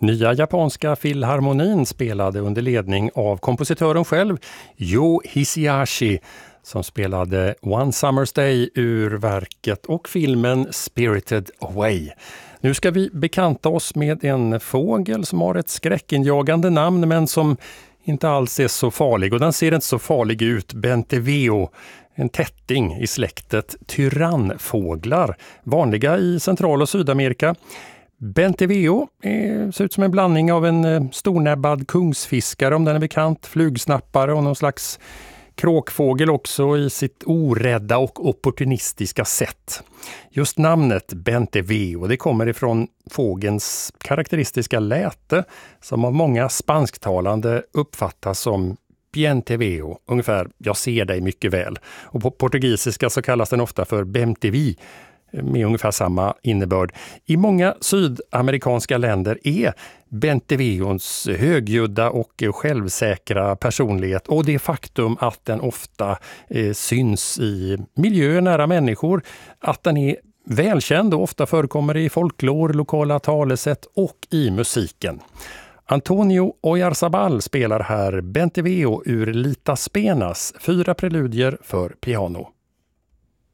Nya japanska filharmonin spelade under ledning av kompositören själv, Yo Hisaishi, som spelade One Summer's Day ur verket och filmen Spirited Away. Nu ska vi bekanta oss med en fågel som har ett skräckinjagande namn men som inte alls är så farlig, och den ser inte så farlig ut. Benteveo, en tätting i släktet tyrannfåglar, vanliga i Central- och Sydamerika. Benteveo ser ut som en blandning av en stornäbbad kungsfiskare, om den är bekant, flugsnappare och någon slags kråkfågel också i sitt orädda och opportunistiska sätt. Just namnet Benteveo, det kommer ifrån fågelns karaktäristiska läte som av många spansktalande uppfattas som Benteveo, ungefär jag ser dig mycket väl. Och på portugisiska så kallas den ofta för Bemtevi, med ungefär samma innebörd. I många sydamerikanska länder är Benteveons högljudda och självsäkra personlighet och det faktum att den ofta syns i miljöer nära människor, att den är välkänd och ofta förekommer i folklor, lokala talesätt och i musiken. Antonio Oyarzabal spelar här Benteveo ur Litas Penas, 4 preludier för piano.